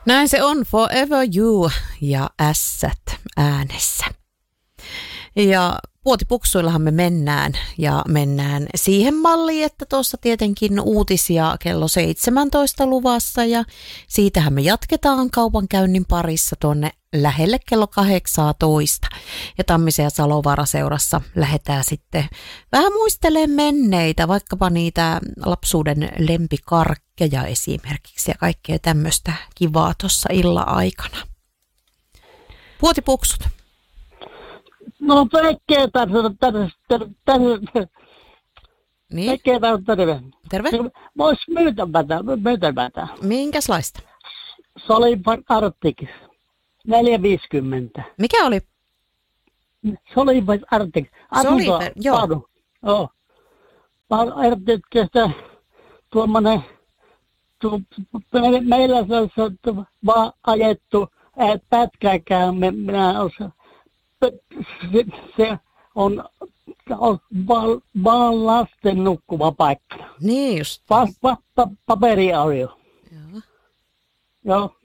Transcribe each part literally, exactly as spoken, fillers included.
Näin se on, Forever You ja ässät äänessä. Ja puotipuksuillahan me mennään ja mennään siihen malliin, että tuossa tietenkin uutisia kello seitsemäntoista luvassa ja siitähän me jatketaan kaupankäynnin parissa tuonne lähelle kello kahdeksantoista. Ja Tammisen ja Salovaara seurassa lähdetään sitten vähän muistelemaan menneitä, vaikkapa niitä lapsuuden lempikarkkeja esimerkiksi ja kaikkea tämmöistä kivaa tuossa illan aikana. Puotipuksut. No Pekkeä tässä, tässä, tässä, Niin? Pekkeä tässä, terve. Terve. Vois myytävätä, myytävätä. Minkäslaista? Se oli Arctic, neljä viisikymmentä. Mikä oli? Se oli Arctic. Soliver, joo. Joo. Arcticista tuommoinen, tu, meillä se on vaan ajettu, et pätkääkään, minä olen. Se, se on, on vaan, vaan lasten nukkuva paikka. Niin just. Pa, pa, pa, paperiaudio. Joo. Joo.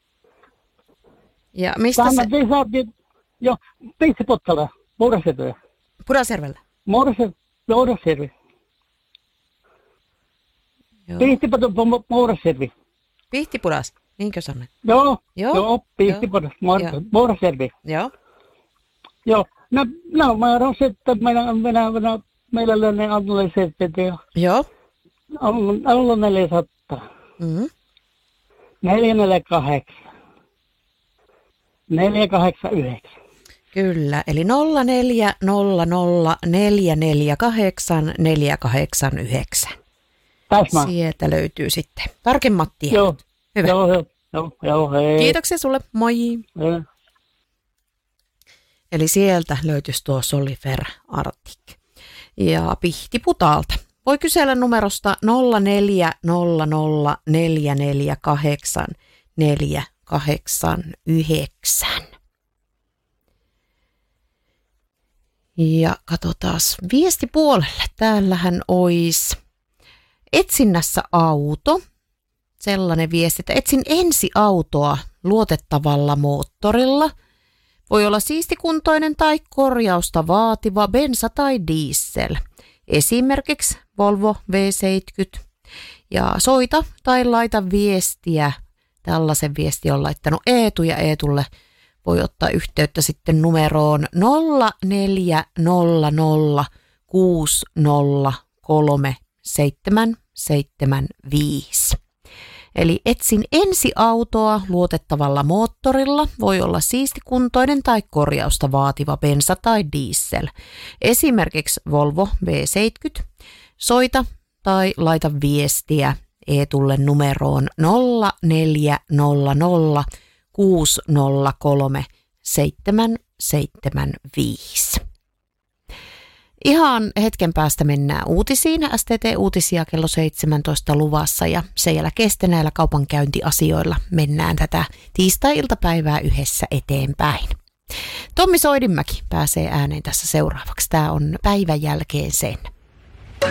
Ja mistä se? Kannattiin saatiin, joo, Pihtiputala, Muurasjärvi. Pudasjärvellä. Muurasjärvi, Muurasjärvi. Joo. Pihtiputala, Muurasjärvi. Pihtipudas, niinkö sanoit? Joo, Joo. joo, Pihtiputala, Joo. Muurasjärvi. Joo. Joo, no, no mä arvoin, että meillä, meillä, meillä, meillä ne annolliset, joo. Joo. On, on neljäsataa. Mm-hmm. Neljä, neljä, kahdeksan. Neljä, kahdeksan, yhdeksän. Kyllä, eli nolla neljä nolla nolla neljä neljä kahdeksan neljä kahdeksan yhdeksän. Täsmä. Sieltä löytyy sitten tarkemmat tiedot. Joo. Hyvä. Joo, joo, joo, joo, hei. Kiitoksia sulle, moi. Hei. Eli sieltä löytyisi tuo Soliver Arctic. Ja Pihtiputaalta voi kysellä numerosta nolla neljä nolla nolla neljä neljä kahdeksan neljä kahdeksan yhdeksän. Ja katsotaan viestipuolelle. Täällähän olisi etsinnässä auto. Sellainen viesti, että etsin ensi autoa luotettavalla moottorilla. Voi olla siistikuntoinen tai korjausta vaativa bensa tai diesel. Esimerkiksi Volvo V seitsemänkymmentä. Ja soita tai laita viestiä. Tällaisen viesti on laittanut Eetu ja Eetulle voi ottaa yhteyttä sitten numeroon nolla neljä nolla nolla kuusi nolla kolme seitsemän seitsemän viisi. Eli etsin ensi autoa luotettavalla moottorilla, voi olla siistikuntoinen tai korjausta vaativa bensa tai diesel. Esimerkiksi Volvo V seitsemänkymmentä. Soita tai laita viestiä Eetulle numeroon nolla neljä nolla nolla kuusi nolla kolme seitsemän seitsemän viisi. Ihan hetken päästä mennään uutisiin. S T T-uutisia kello seitsemäntoista luvassa ja sen jälkeen sitten näillä kaupankäyntiasioilla mennään tätä tiistai-iltapäivää yhdessä eteenpäin. Tommi Soidinmäki pääsee ääneen tässä seuraavaksi. Tämä on päivän jälkeen sen.